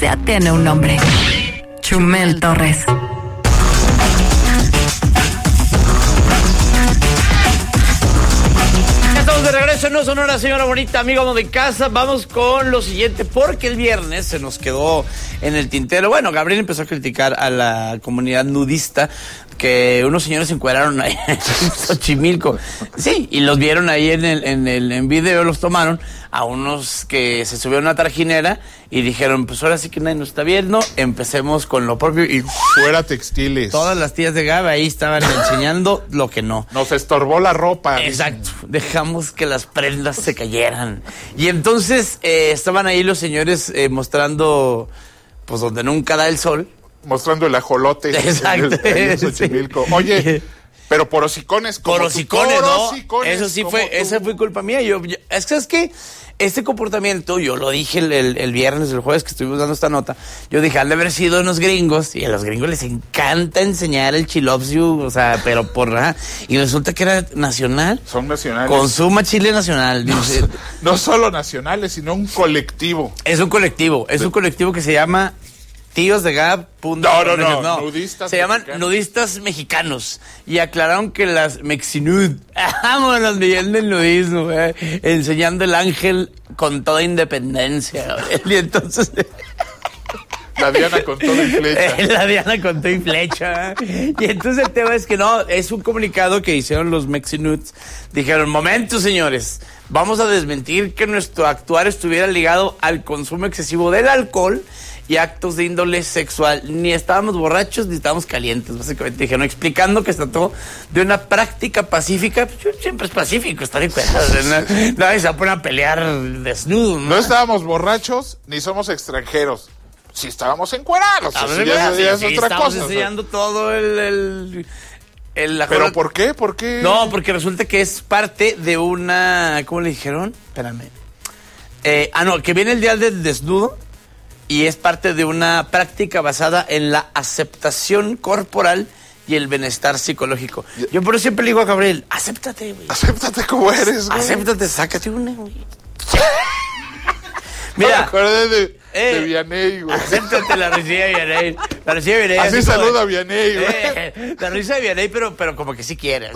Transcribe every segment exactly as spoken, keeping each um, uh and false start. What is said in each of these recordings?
ya tiene un nombre. Chumel Torres. Estamos de regreso en No Sonora, señora bonita, amigo de casa. Vamos con lo siguiente, porque el viernes se nos quedó en el tintero. Bueno, Gabriel empezó a criticar a la comunidad nudista, que unos señores se encueraron ahí en Xochimilco. Sí, y los vieron ahí en el, en el en video, los tomaron a unos que se subieron a una trajinera y dijeron, pues ahora sí que nadie nos está viendo, empecemos con lo propio. Y fuera textiles. Todas las tías de Gabe ahí estaban enseñando lo que no. Nos estorbó la ropa. Exacto, dejamos que las prendas se cayeran. Y entonces eh, estaban ahí los señores eh, mostrando, pues donde nunca da el sol. Mostrando el ajolote. Exacto. En el, en Xochimilco. Oye, pero por hocicones. Por hocicones, ¿no? Hocicones, eso sí fue, tú. Esa fue culpa mía. Yo, yo, es que es que este comportamiento, yo lo dije el, el, el viernes, el jueves que estuvimos dando esta nota, yo dije, han de haber sido unos gringos, y a los gringos les encanta enseñar el chilopsiu, o sea, pero por ajá, y resulta que era nacional. Son nacionales. Consuma chile nacional. No, dice. no solo nacionales, sino un colectivo. Es un colectivo, es un colectivo que se llama Tíos de Gab. No, no, no, no, nudistas se llaman mexicanos. Nudistas mexicanos. Y aclararon que las mexinud, vámonos, Miguel del nudismo, eh, enseñando el ángel con toda independencia. Y entonces... La Diana con todo y flecha. La Diana con todo y flecha. Y entonces el tema es que no, es un comunicado que hicieron los Mexinudes. Dijeron, momento, señores, vamos a desmentir que nuestro actuar estuviera ligado al consumo excesivo del alcohol y actos de índole sexual. Ni estábamos borrachos ni estábamos calientes, básicamente. Dijeron, explicando que se trató de una práctica pacífica. Pues, siempre es pacífico estar encuerados. ¿no? Nadie se va a poner a pelear desnudo. ¿no? No estábamos borrachos ni somos extranjeros. Sí estábamos encuerados. A Eso ver, ya, sí, ya es sí, otra estamos cosa. enseñando todo el... el, el la ¿Pero jola... por qué? ¿Por qué? No, porque resulta que es parte de una... ¿Cómo le dijeron? Espérame. Eh, ah, no, que viene el día del desnudo y es parte de una práctica basada en la aceptación corporal y el bienestar psicológico. Yo por eso siempre le digo a Gabriel, acéptate, güey. Acéptate como eres, güey. Acéptate, sácate una, güey. Mira, Mira, me acordé de, eh, de Vianey, güey. Acéptate la risa de Vianey. La risa de Vianey. Así, así saluda a Vianey, güey. Eh, la risa de Vianey, pero, pero como que sí quieres.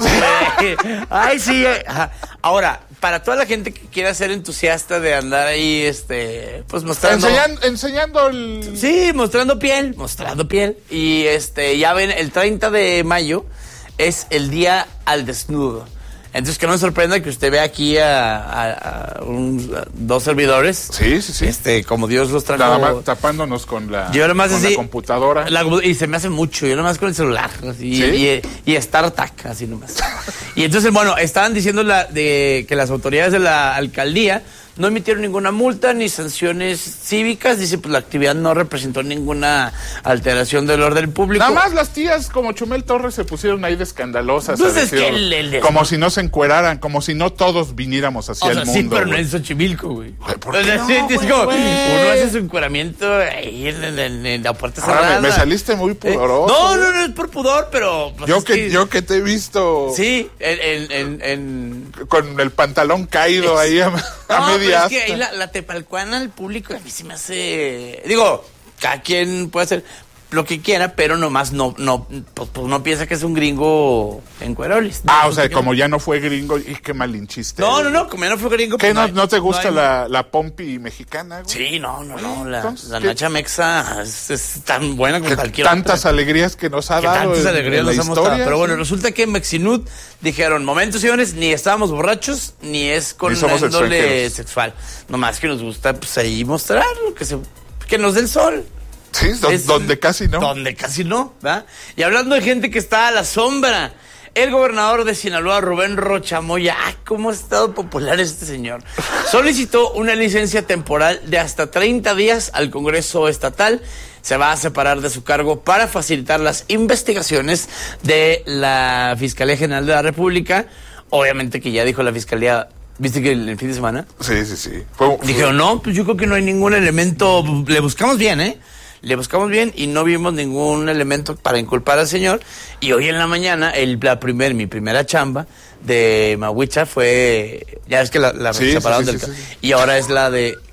Ay, sí. Eh. Ahora, para toda la gente que quiera ser entusiasta de andar ahí, este, pues mostrando... Enseñan, enseñando el... Sí, mostrando piel, mostrando piel. Y este, ya ven, el treinta de mayo es el día al desnudo. Entonces, que no me sorprenda que usted vea aquí a, a, a, un, a dos servidores. Sí, sí, sí. Este, como Dios los trajo. Nada más tapándonos con la, yo nomás con así, la computadora. La, y se me hace mucho, yo nomás con el celular. Así, ¿sí? Y, y, y StarTac, así nomás. Y entonces, bueno, estaban diciendo la, de, que las autoridades de la alcaldía no emitieron ninguna multa ni sanciones cívicas. Dice, pues la actividad no representó ninguna alteración del orden público. Nada más las tías como Chumel Torres se pusieron ahí de escandalosas. Pues a es decir, que el, el, el, como si no se encueraran, como si no todos viniéramos hacia o sea, el mundo. Sí, pero güey. no en Xochimilco, güey. ¿Por qué o sea, no, sí, es güey, como, güey? uno hace su encueramiento ahí en, en, en, en la puerta Ahora cerrada. me, me saliste muy pudoroso. Eh, no, no, no es por pudor, pero... Pues yo, es que, que, yo que te he visto... Sí, en... en, en con el pantalón caído es, ahí a, a no, media pero es que ahí la, la tepalcuana al público a mí se me hace... Digo, cada quien puede hacer lo que quiera, pero nomás no no pues, pues no piensa que es un gringo encuerolis. Ah, no, o sea, no, como ya no fue gringo, y qué malinchiste. No, no, no, como ya no fue gringo. ¿Qué, pues, no, no te gusta no hay, la, la pompi mexicana, güey? Sí, no, no, no, la, Entonces, la ¿qué? Nacha Mexa es, es tan buena como cualquier tantas otra. alegrías que nos ha Que dado tantas en, alegrías en nos la hemos historia. dado. Pero bueno, sí. resulta que en Mexinud dijeron, momentos, señores, ni estábamos borrachos, ni es con Ni somos índole extranjeros. sexual. Nomás que nos gusta, pues, ahí mostrar lo que se... que nos dé el sol. Sí, do, Es, donde casi no. Donde casi no, ¿verdad? Y hablando de gente que está a la sombra, el gobernador de Sinaloa, Rubén Rocha Moya, ¡ah, cómo ha estado popular este señor! Solicitó una licencia temporal de hasta treinta días al Congreso Estatal. Se va a separar de su cargo para facilitar las investigaciones de la Fiscalía General de la República. Obviamente que ya dijo la Fiscalía... ¿Viste que el, el fin de semana? Sí, sí, sí. Fue, fue... Dijeron, no, pues yo creo que no hay ningún elemento... Le buscamos bien, ¿eh? Le buscamos bien y no vimos ningún elemento para inculpar al señor. Y hoy en la mañana, el, la primer, mi primera chamba de Mahuicha fue... Ya es que la, la sí, separaron sí, del... sí, sí, sí. Y ahora es la de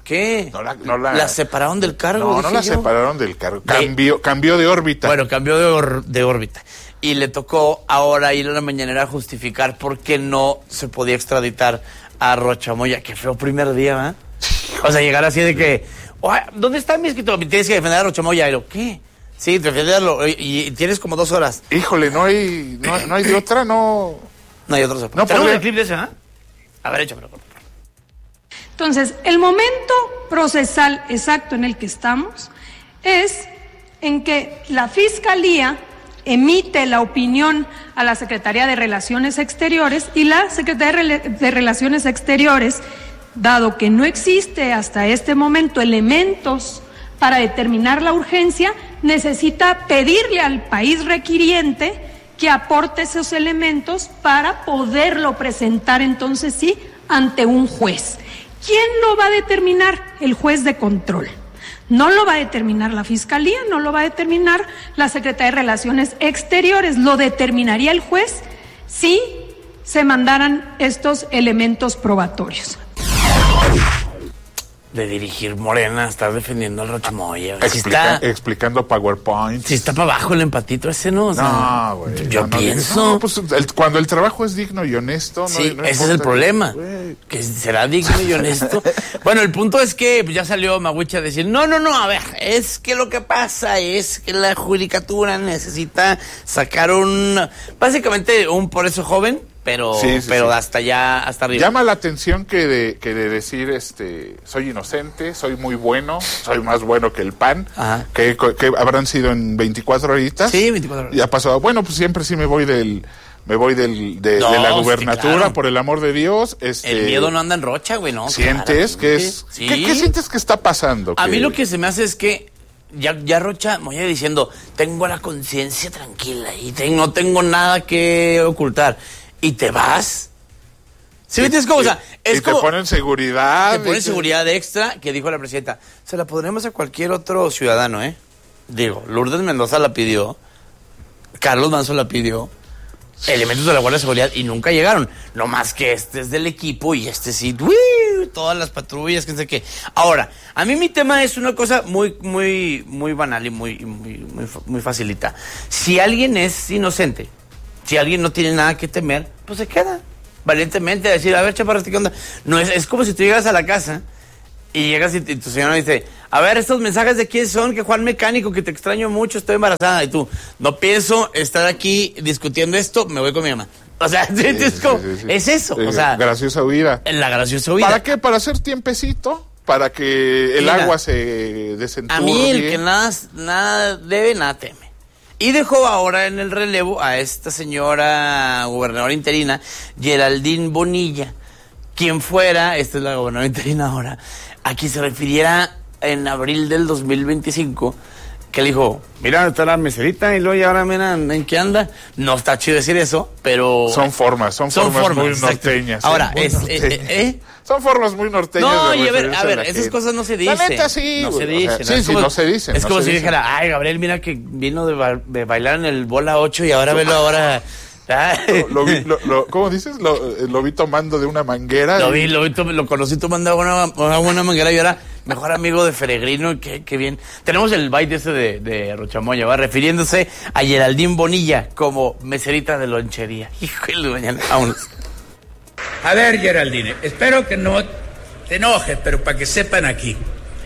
¿Qué? No la, no la, la separaron del cargo. No, no la yo. separaron del cargo. De, cambió, cambió de órbita. Bueno, cambió de, or, de órbita. Y le tocó ahora ir a la mañanera a justificar por qué no se podía extraditar a Rocha Moya. Qué feo primer día, ¿verdad? O sea, llegar así de que, ¿dónde está mi escrito? Tienes que defender a Rocha Moya. Y lo, ¿qué? Sí, defenderlo. Y, y tienes como dos horas. Híjole, no hay, no, no hay de otra, no. No hay otra. No, ¿tenemos podría... el clip de ese, ¿ah? ¿eh? A ver, échamelo. Entonces, el momento procesal exacto en el que estamos es en que la Fiscalía emite la opinión a la Secretaría de Relaciones Exteriores y la Secretaría de Relaciones Exteriores, dado que no existe hasta este momento elementos para determinar la urgencia, necesita pedirle al país requiriente que aporte esos elementos para poderlo presentar entonces sí ante un juez. ¿Quién lo va a determinar? El juez de control. No lo va a determinar la Fiscalía, no lo va a determinar la Secretaría de Relaciones Exteriores, lo determinaría el juez si se mandaran estos elementos probatorios. De dirigir Morena, estar defendiendo al Rocha Moya. Explica, si está, explicando PowerPoint. Si está para abajo el empatito ese, ¿no? O sea, no, güey. Yo no, pienso. No, pues, el, cuando el trabajo es digno y honesto, sí, no, no ese es el problema. Que, que será digno y honesto. Bueno, el punto es que ya salió Maguicha a decir, no, no, no, a ver, es que lo que pasa es que la judicatura necesita sacar un, básicamente un por eso joven, pero sí, sí, pero sí. hasta allá, hasta arriba. Llama la atención que de, que de decir, este, soy inocente, soy muy bueno, soy más bueno que el P A N, que, que habrán sido en veinticuatro horitas. Sí, veinticuatro horas. Y ha pasado, bueno, pues siempre sí me voy del, me voy del, de, no, de la gubernatura, sí, claro. Por el amor de Dios. Este, el miedo no anda en Rocha, güey, ¿no? ¿Sientes que es, sí. ¿qué, ¿qué sientes que está pasando? A que... mí lo que se me hace es que Ya, ya Rocha Moya diciendo, tengo la conciencia tranquila y te, no tengo nada que ocultar. ¿Y te vas? ¿Sí me entiendes cómo? O sea, es y como, te ponen seguridad. Te ponen seguridad extra, que dijo la presidenta. Se la podremos a cualquier otro ciudadano, ¿eh? Digo, Lourdes Mendoza la pidió, Carlos Manso la pidió, elementos de la Guardia de Seguridad y nunca llegaron. No más que este es del equipo y este sí, ¡uy! Todas las patrullas, que sé qué. Ahora, a mí mi tema es una cosa muy, muy, muy banal y muy, muy, muy, muy facilita. Si alguien es inocente, si alguien no tiene nada que temer, pues se queda valientemente a decir, a ver, chaparrito, ¿qué onda? No, es, es como si tú llegas a la casa y llegas y, y tu señora dice, a ver, estos mensajes de quién son, que Juan Mecánico, que te extraño mucho, estoy embarazada. Y tú, no pienso estar aquí discutiendo esto, me voy con mi mamá. O sea, sí, es, como, sí, sí, sí. es eso. Eh, o sea, graciosa huida. La graciosa huida. ¿Para qué? Para hacer tiempecito, para que el Mira, agua se desenturbie. A mí el que nada, nada debe, nada teme. Y dejó ahora en el relevo a esta señora gobernadora interina, Geraldine Bonilla, quien fuera, esta es la gobernadora interina ahora, a quien se refiriera en abril del dos mil veinticinco, que le dijo, mira, está la meserita y luego ya ahora mira en qué anda. No está chido decir eso, pero... Son formas, son, son formas, formas muy exacto. norteñas. Ahora, ¿eh? es... Norteñas. Eh, eh, son formas muy norteñas. No, y a ver, a ver, esas gente. cosas no se dicen. La neta sí. No se dicen. O sea, sí, sí, como, no se dicen. Es no como se si dicen. dijera, ay, Gabriel, mira que vino de, ba de bailar en el bola ocho y ahora velo ahora... Lo, lo vi, lo, lo, ¿Cómo dices? Lo, lo vi tomando de una manguera. Lo vi, lo vi, lo conocí tomando una, una buena manguera y ahora mejor amigo de Feregrino. Qué, qué bien. Tenemos el baile ese de, de Rocha Moya, ¿va? Refiriéndose a Geraldine Bonilla como meserita de lonchería. Híjole, mañana, vámonos. A ver, Geraldine, espero que no te enojes, pero para que sepan aquí.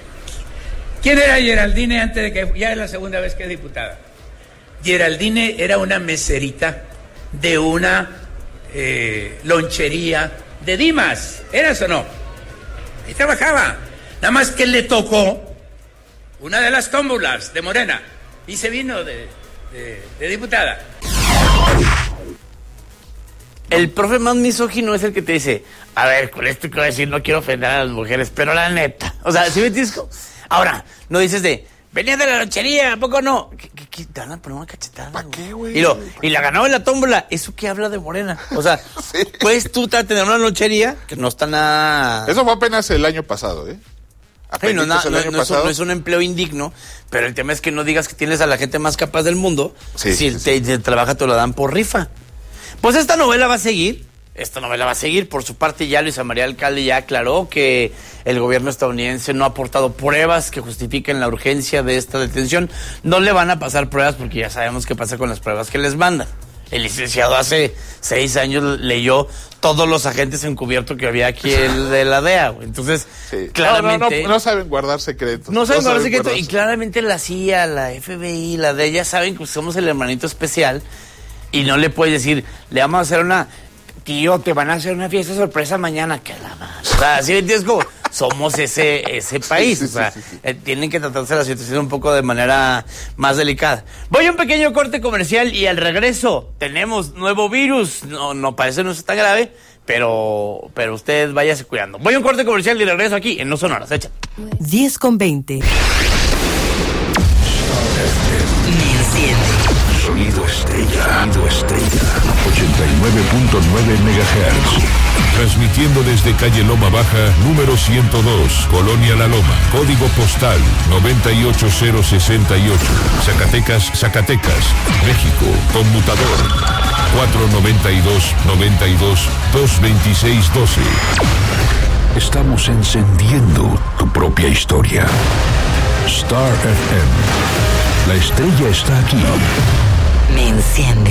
¿Quién era Geraldine antes de que ya es la segunda vez que es diputada? Geraldine era una meserita de una eh, lonchería de Dimas, ¿eras o no? Ahí trabajaba, nada más que le tocó una de las tómbolas de Morena y se vino de, de, de diputada. El profe más misógino es el que te dice, a ver, con esto que voy a decir no quiero ofender a las mujeres, pero la neta, o sea, ¿sí me entiendes? Ahora, no dices de, venía de la lonchería, ¿a poco no? ¿Qué, qué, qué? Te van a poner una cachetada. ¿Para qué, güey? Y, lo, y la ganó en la tómbola. ¿Eso qué habla de Morena? O sea, sí. Puedes tú tener una lonchería que no está nada... Eso fue apenas el año pasado, ¿eh? Sí, no, no, el año no, pasado. Es un, no es un empleo indigno, pero el tema es que no digas que tienes a la gente más capaz del mundo. Sí, si sí, te, sí. te trabaja, te lo dan por rifa. Pues esta novela va a seguir. esta novela va a seguir. Por su parte, ya Luisa María Alcalde ya aclaró que el gobierno estadounidense no ha aportado pruebas que justifiquen la urgencia de esta detención. No le van a pasar pruebas porque ya sabemos qué pasa con las pruebas que les mandan. El licenciado hace seis años leyó todos los agentes encubiertos que había aquí el de la D E A. Entonces, sí. claramente... No, no, no, no saben guardar secretos. No saben no guardar saben secretos. Guardar... Y claramente la C I A, la F B I, la D E A, ya saben que somos el hermanito especial y no le puedes decir, le vamos a hacer una... Tío, te van a hacer una fiesta sorpresa mañana. Que la madre. O sea, ¿sí me entiendes? Como somos ese, ese país. Sí, sí, o sea, sí, sí, sí. Eh, tienen que tratarse la situación un poco de manera más delicada. Voy a un pequeño corte comercial y al regreso tenemos nuevo virus. No, no parece no es tan grave, pero, pero usted váyase cuidando. Voy a un corte comercial y regreso aquí en No Sonoras. Echa. diez con veinte. Sonido Estrella. Sonido Estrella. ochenta y nueve punto nueve megahertz. Transmitiendo desde calle Loma Baja, número ciento dos, Colonia La Loma. Código postal noventa y ocho cero sesenta y ocho. Zacatecas, Zacatecas, México. Conmutador cuatro noventa y dos, noventa y dos, dos veintiséis doce. Estamos encendiendo tu propia historia. Star F M. La estrella está aquí. Me enciende.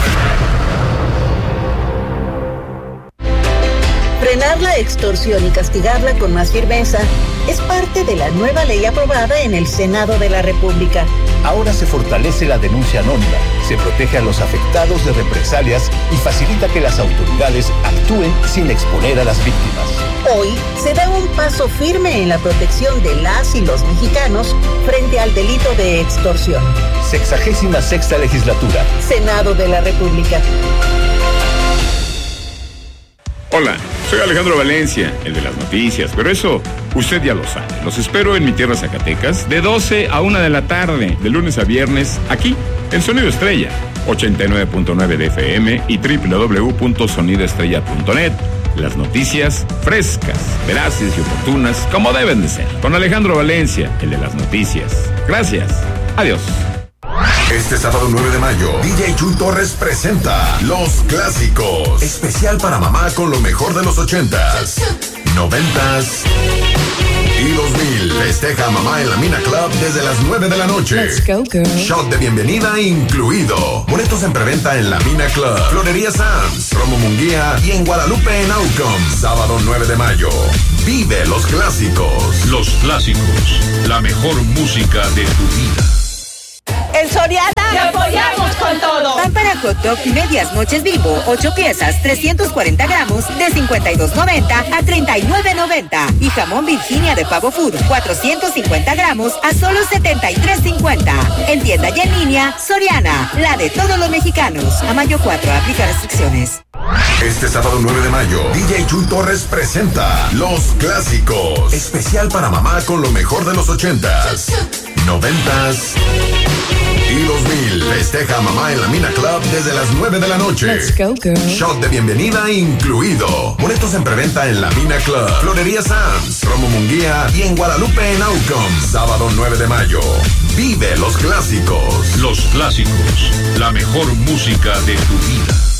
Frenar la extorsión y castigarla con más firmeza es parte de la nueva ley aprobada en el Senado de la República. Ahora se fortalece la denuncia anónima, se protege a los afectados de represalias y facilita que las autoridades actúen sin exponer a las víctimas. Hoy se da un paso firme en la protección de las y los mexicanos frente al delito de extorsión. Sexagésima sexta legislatura. Senado de la República. Hola, soy Alejandro Valencia, el de las noticias, pero eso usted ya lo sabe. Los espero en mi tierra Zacatecas de doce a una de la tarde, de lunes a viernes, aquí en Sonido Estrella, ochenta y nueve punto nueve de F M y doble u doble u doble u punto sonido estrella punto net. Las noticias frescas, veraces y oportunas, como deben de ser. Con Alejandro Valencia, el de las noticias. Gracias. Adiós. Este sábado nueve de mayo, D J Chuy Torres presenta Los Clásicos. Especial para mamá con lo mejor de los ochentas, noventas y dos mil. Festeja a mamá en la Mina Club desde las nueve de la noche. Let's go, girl. Shot de bienvenida incluido. Boletos en preventa en la Mina Club, Florería Sam's, Romo Munguía y en Guadalupe en Aucom. Sábado nueve de mayo. Vive Los Clásicos. Los Clásicos, la mejor música de tu vida. En Soriana te apoyamos con todo. Pan para hot dog y medias noches Bimbo, ocho piezas, trescientos cuarenta gramos, de cincuenta y dos noventa a treinta y nueve noventa. Y jamón Virginia de Pavo Food, cuatrocientos cincuenta gramos a solo setenta y tres cincuenta. En tienda y en línea, Soriana, la de todos los mexicanos. A mayo cuatro, aplica restricciones. Este sábado nueve de mayo, D J Chuy Torres presenta Los Clásicos. Especial para mamá con lo mejor de los ochentas, noventas y dos mil. Festeja a mamá en la Mina Club desde las nueve de la noche. Let's go, girl. Shot de bienvenida incluido. Boletos en preventa en la Mina Club, Florería Sam's, Romo Munguía y en Guadalupe en Aucom. Sábado nueve de mayo. Vive Los Clásicos. Los Clásicos, la mejor música de tu vida.